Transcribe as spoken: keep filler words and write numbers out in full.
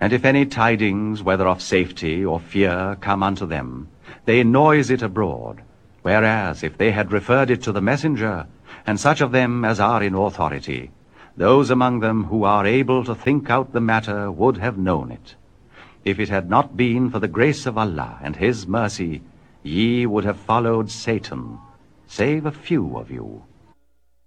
And if any tidings, whether of safety or fear, come unto them, they noise it abroad. Whereas, if they had referred it to the messenger, and such of them as are in authority, those among them who are able to think out the matter would have known it. If it had not been for the grace of Allah and his mercy, ye would have followed Satan, save a few of you.